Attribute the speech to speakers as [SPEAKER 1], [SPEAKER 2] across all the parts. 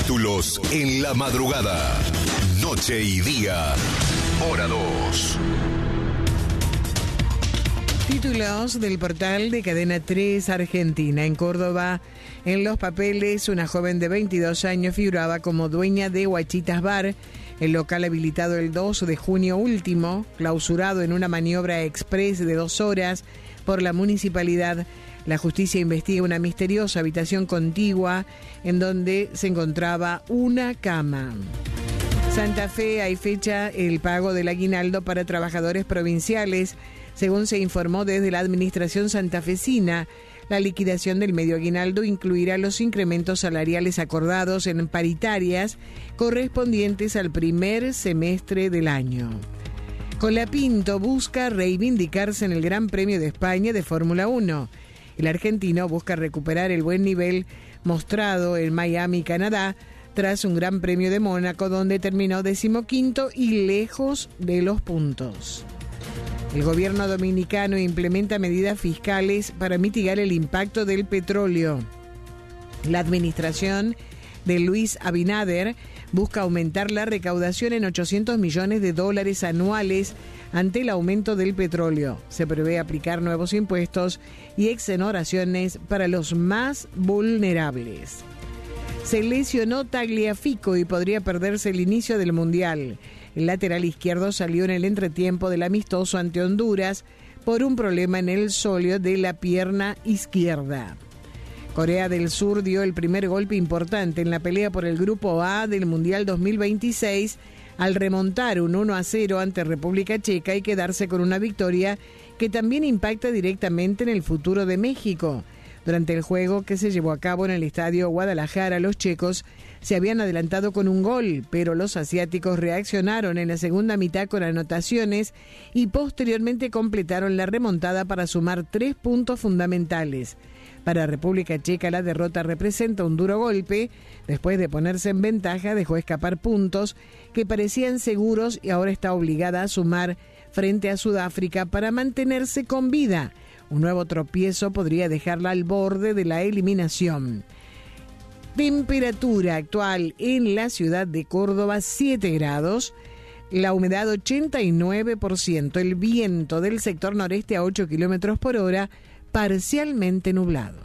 [SPEAKER 1] Títulos en la madrugada. Noche y día. Hora 2.
[SPEAKER 2] Títulos del portal de Cadena 3 Argentina. En Córdoba, en los papeles, una joven de 22 años figuraba como dueña de Huachitas Bar, el local habilitado el 2 de junio último, clausurado en una maniobra express de 2 horas por la municipalidad. La justicia investiga una misteriosa habitación contigua en donde se encontraba una cama. Santa Fe, hay fecha el pago del aguinaldo para trabajadores provinciales. Según se informó desde la administración santafesina, la liquidación del medio aguinaldo incluirá los incrementos salariales acordados en paritarias correspondientes al primer semestre del año. Colapinto busca reivindicarse en el Gran Premio de España de Fórmula 1. El argentino busca recuperar el buen nivel mostrado en Miami, Canadá, tras un Gran Premio de Mónaco donde terminó 15º y lejos de los puntos. El gobierno dominicano implementa medidas fiscales para mitigar el impacto del petróleo. La administración de Luis Abinader busca aumentar la recaudación en $800 millones anuales ante el aumento del petróleo. Se prevé aplicar nuevos impuestos y exoneraciones para los más vulnerables. Se lesionó Tagliafico y podría perderse el inicio del Mundial. El lateral izquierdo salió en el entretiempo del amistoso ante Honduras por un problema en el sóleo de la pierna izquierda. Corea del Sur dio el primer golpe importante en la pelea por el Grupo A del Mundial 2026 al remontar un 1-0 ante República Checa y quedarse con una victoria que también impacta directamente en el futuro de México. Durante el juego que se llevó a cabo en el Estadio Guadalajara, los checos se habían adelantado con un gol, pero los asiáticos reaccionaron en la segunda mitad con anotaciones y posteriormente completaron la remontada para sumar 3 puntos fundamentales. Para República Checa, la derrota representa un duro golpe. Después de ponerse en ventaja, dejó escapar puntos que parecían seguros y ahora está obligada a sumar frente a Sudáfrica para mantenerse con vida. Un nuevo tropiezo podría dejarla al borde de la eliminación. Temperatura actual en la ciudad de Córdoba, 7 grados. La humedad 89%. El viento del sector noreste a 8 kilómetros por hora, parcialmente nublado.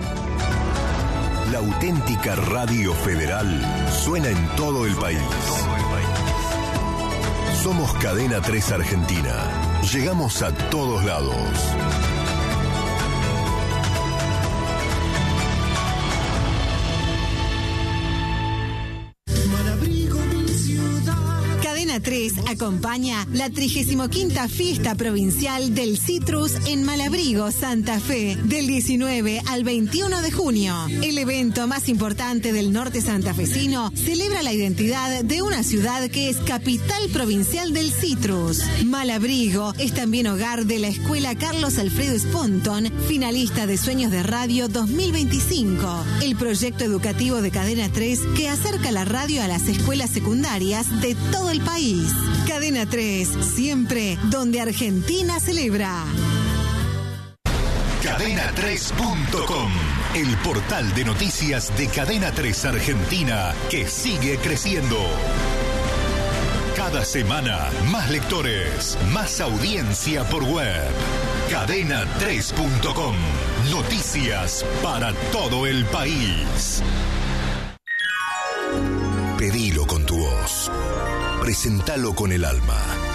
[SPEAKER 1] La auténtica Radio Federal suena en todo el país. Somos Cadena 3 Argentina. Llegamos a todos lados.
[SPEAKER 3] Cadena 3 acompaña la 35ª Fiesta Provincial del Citrus en Malabrigo, Santa Fe, del 19 al 21 de junio. El evento más importante del norte santafesino celebra la identidad de una ciudad que es capital provincial del citrus. Malabrigo es también hogar de la Escuela Carlos Alfredo Sponton, finalista de Sueños de Radio 2025, el proyecto educativo de Cadena 3 que acerca la radio a las escuelas secundarias de todo el país. Cadena 3, siempre donde Argentina celebra.
[SPEAKER 1] Cadena3.com, el portal de noticias de Cadena 3 Argentina que sigue creciendo. Cada semana, más lectores, más audiencia por web. Cadena3.com, noticias para todo el país. Pedilo con tu voz. Presentalo con el alma.